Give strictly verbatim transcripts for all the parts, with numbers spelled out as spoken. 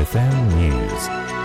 F M News.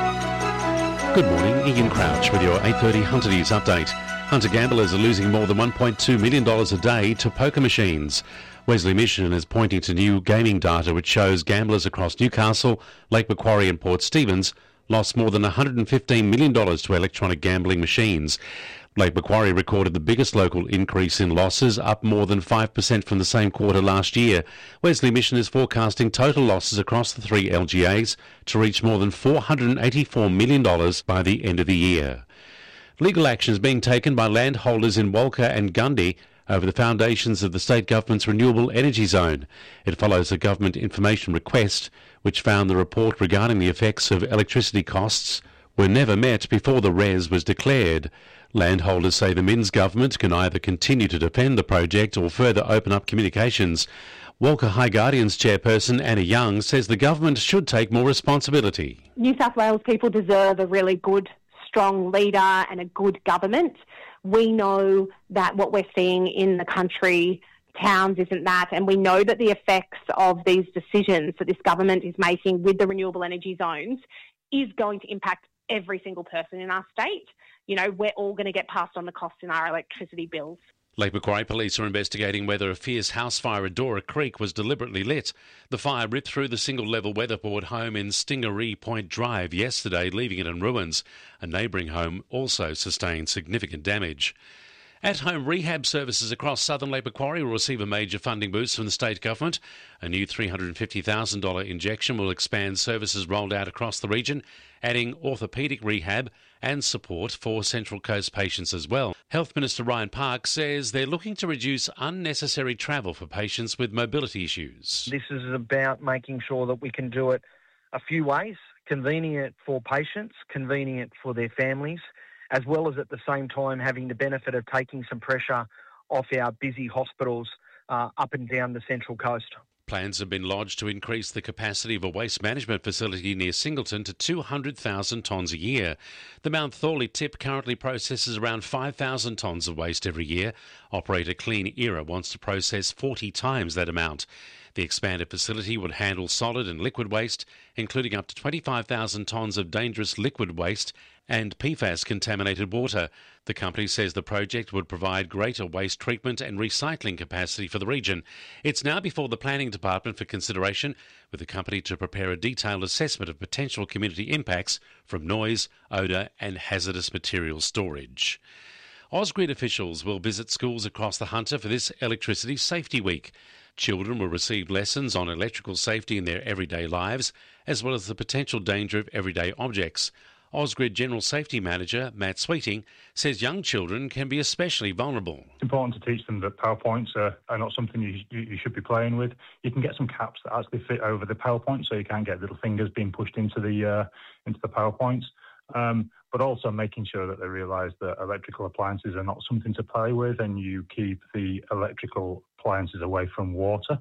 Good morning, Ian Crouch with your eight thirty Hunter News update. Hunter gamblers are losing more than one point two million dollars a day to poker machines. Wesley Mission is pointing to new gaming data which shows gamblers across Newcastle, Lake Macquarie and Port Stephens lost more than one hundred fifteen million dollars to electronic gambling machines. Lake Macquarie recorded the biggest local increase in losses, up more than five percent from the same quarter last year. Wesley Mission is forecasting total losses across the three L G As to reach more than four hundred eighty-four million dollars by the end of the year. Legal action is being taken by landholders in Walker and Gundy over the foundations of the state government's renewable energy zone. It follows a government information request which found the report regarding the effects of electricity costs were never met before the R E S was declared. Landholders say the Minns government can either continue to defend the project or further open up communications. Walker High Guardians chairperson Anna Young says the government should take more responsibility. New South Wales people deserve a really good, strong leader and a good government. We know that what we're seeing in the country, towns, isn't that, and we know that the effects of these decisions that this government is making with the renewable energy zones is going to impact every single person in our state. You know, we're all going to get passed on the costs in our electricity bills. Lake Macquarie police are investigating whether a fierce house fire at Dora Creek was deliberately lit. The fire ripped through the single-level weatherboard home in Stingaree Point Drive yesterday, leaving it in ruins. A neighbouring home also sustained significant damage. At-home rehab services across southern Lake Macquarie will receive a major funding boost from the state government. A new three hundred fifty thousand dollars injection will expand services rolled out across the region, adding orthopaedic rehab and support for Central Coast patients as well. Health Minister Ryan Park says they're looking to reduce unnecessary travel for patients with mobility issues. This is about making sure that we can do it a few ways, convenient for patients, convenient for their families, as well as at the same time having the benefit of taking some pressure off our busy hospitals uh, up and down the Central Coast. Plans have been lodged to increase the capacity of a waste management facility near Singleton to two hundred thousand tonnes a year. The Mount Thorley tip currently processes around five thousand tonnes of waste every year. Operator Clean Era wants to process forty times that amount. The expanded facility would handle solid and liquid waste, including up to twenty-five thousand tonnes of dangerous liquid waste and P FAS-contaminated water. The company says the project would provide greater waste treatment and recycling capacity for the region. It's now before the Planning Department for consideration, with the company to prepare a detailed assessment of potential community impacts from noise, odour and hazardous material storage. Ausgrid officials will visit schools across the Hunter for this Electricity Safety Week. Children will receive lessons on electrical safety in their everyday lives, as well as the potential danger of everyday objects. Ausgrid General Safety Manager Matt Sweeting says young children can be especially vulnerable. It's important to teach them that PowerPoints are, are not something you, you should be playing with. You can get some caps that actually fit over the PowerPoint so you can't get little fingers being pushed into the uh, into the PowerPoints. Um, but also making sure that they realise that electrical appliances are not something to play with, and you keep the electrical appliances away from water.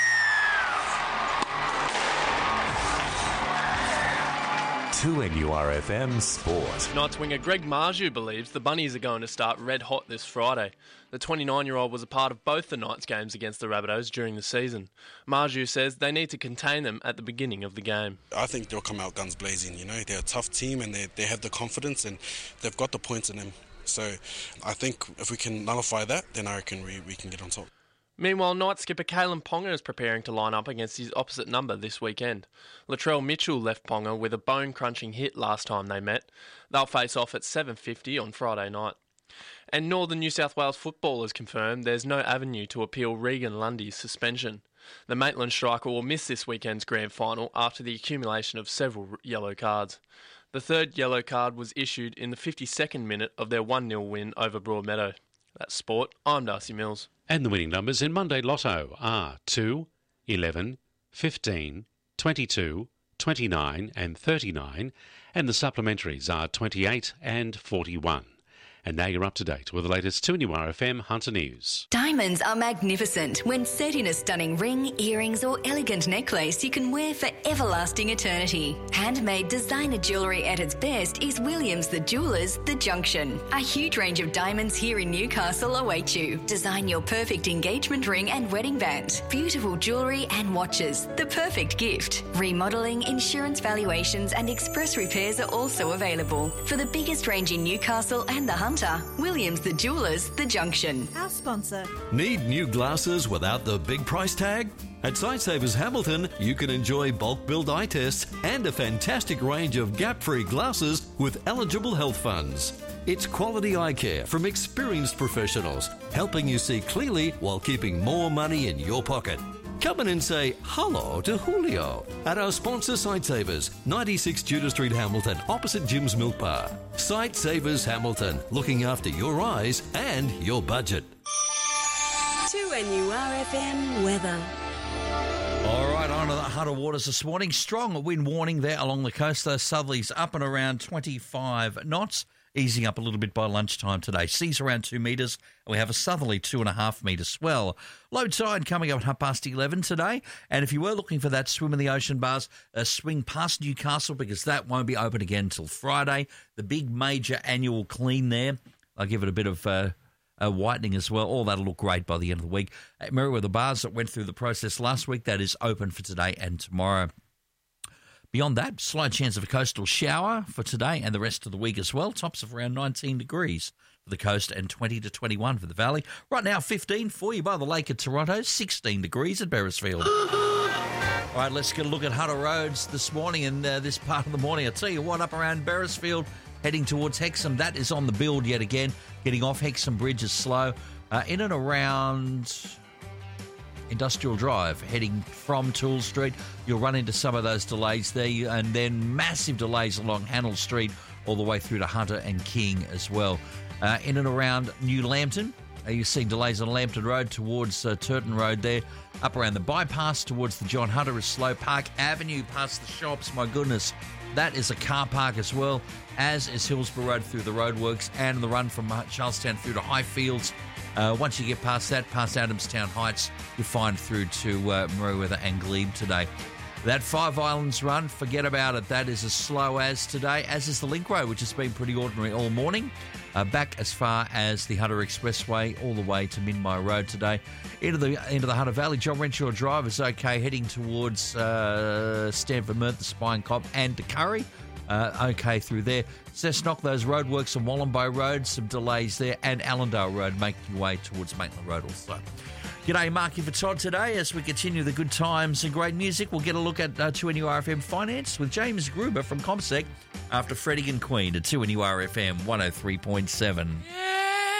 two N U R F M Sport. Knights winger Greg Marju believes the Bunnies are going to start red hot this Friday. The twenty-nine-year-old was a part of both the Knights games against the Rabbitohs during the season. Marju says they need to contain them at the beginning of the game. I think they'll come out guns blazing. You know, they're a tough team and they they have the confidence and they've got the points in them. So I think if we can nullify that, then I reckon we, we can get on top. Meanwhile, Knights skipper Kalen Ponga is preparing to line up against his opposite number this weekend. Latrell Mitchell left Ponga with a bone-crunching hit last time they met. They'll face off at seven fifty on Friday night. And Northern New South Wales football has confirmed there's no avenue to appeal Regan Lundy's suspension. The Maitland striker will miss this weekend's grand final after the accumulation of several yellow cards. The third yellow card was issued in the fifty-second minute of their one nil win over Broadmeadow. That's sport. I'm Darcy Mills. And the winning numbers in Monday Lotto are two, eleven, fifteen, twenty-two, twenty-nine and thirty-nine, and the supplementaries are twenty-eight and forty-one. And now you're up to date with the latest two N U R F M Hunter News. Diamonds are magnificent. When set in a stunning ring, earrings or elegant necklace you can wear for everlasting eternity. Handmade designer jewellery at its best is Williams the Jewellers, The Junction. A huge range of diamonds here in Newcastle await you. Design your perfect engagement ring and wedding band. Beautiful jewellery and watches. The perfect gift. Remodelling, insurance valuations and express repairs are also available. For the biggest range in Newcastle and the Hunter, Williams the Jewellers, The Junction. Our sponsor. Need new glasses without the big price tag? At Sightsavers Hamilton, you can enjoy bulk build eye tests and a fantastic range of gap-free glasses with eligible health funds. It's quality eye care from experienced professionals, helping you see clearly while keeping more money in your pocket. Come in and say hello to Julio at our sponsor Sightsavers, ninety-six Tudor Street, Hamilton, opposite Jim's Milk Bar. Sightsavers Hamilton, looking after your eyes and your budget. two N U R F M weather. All right, on to the Hunter Waters this morning. Strong wind warning there along the coast. Those southerlies up and around twenty-five knots, easing up a little bit by lunchtime today. Seas around two metres, and we have a southerly two and a half metre swell. Low tide coming up at half past eleven today. And if you were looking for that swim in the ocean bars, uh, swing past Newcastle because that won't be open again until Friday. The big major annual clean there. I'll give it a bit of Uh, Uh, whitening as well. All that'll look great by the end of the week. At Merewether Bars that went through the process last week, that is open for today and tomorrow. Beyond that, slight chance of a coastal shower for today and the rest of the week as well. Tops of around nineteen degrees for the coast and twenty to twenty-one for the valley. Right now, fifteen for you by the lake at Toronto, sixteen degrees at Beresfield. All right, let's get a look at Hunter Roads this morning and uh, this part of the morning. I'll tell you what, up around Beresfield, heading towards Hexham, that is on the build yet again. Getting off Hexham Bridge is slow. Uh, in and around Industrial Drive, heading from Toole Street, you'll run into some of those delays there, and then massive delays along Hannell Street all the way through to Hunter and King as well. Uh, in and around New Lambton, uh, you're seeing delays on Lambton Road towards uh, Turton Road there. Up around the bypass towards the John Hunter is slow. Park Avenue past the shops, my goodness. That is a car park as well, as is Hillsborough Road through the roadworks and the run from Charlestown through to Highfields. Uh, once you get past that, past Adamstown Heights, you'll find through to uh, Merewether and Glebe today. That Five Islands run, forget about it. That is as slow as today, as is the Link Road, which has been pretty ordinary all morning. Uh, back as far as the Hunter Expressway, all the way to Minmi Road today. Into the into the Hunter Valley, John Renshaw Drive is okay, heading towards uh, Stanford Mirth, the Spine Cop, and to Curry. Uh, okay through there. Cessnock, those roadworks on Wallenby Road, some delays there, and Allendale Road making your way towards Maitland Road also. G'day, Marky for Todd today. As we continue the good times and great music, we'll get a look at uh, two N U R F M Finance with James Gruber from ComSec after Freddie and Queen at two N U R F M one oh three point seven. Yeah.